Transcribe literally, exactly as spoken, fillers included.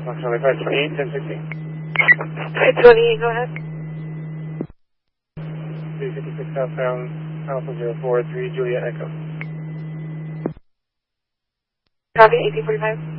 Foxtrot five twenty-eight, ten sixty. five twenty-eight, go ahead. three fifty-six southbound, Alpha zero four three, Juliet Echo. Copy, eighteen forty-five.